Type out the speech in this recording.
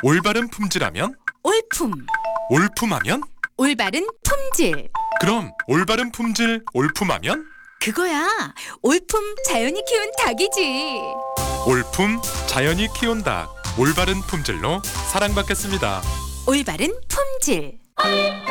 올바른 품질하면? 올품. 올품하면? 올바른 품질. 그럼 올바른 품질, 올품하면? 그거야. 올품 자연이 키운 닭이지. 올품, 자연이 키운 닭. 올바른 품질로 사랑받겠습니다. 올바른 품질.